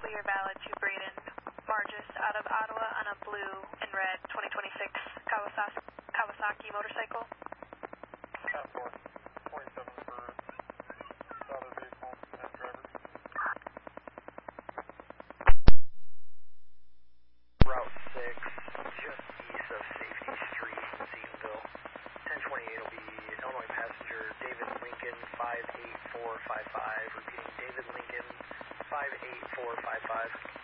clear valid to Braden Margis out of Ottawa on a blue and red 2026 Kawasaki motorcycle. Pass 4, 47 for the other vehicle and driver. Route 6, just east of Safety Street in Seatonville. 1028 will be Illinois passenger David Lincoln 58455. Repeating, David Lincoln 58455.